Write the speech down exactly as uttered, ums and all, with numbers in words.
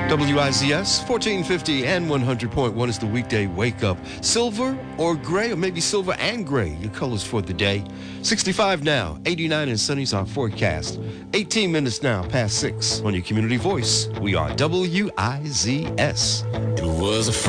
W I Z S, fourteen fifty and one hundred point one is the weekday wake up. Silver or gray, or maybe silver and gray, your colors for the day. sixty-five now, eighty-nine and sunny's our forecast. eighteen minutes now past six on your community voice. We are W I Z S. It was a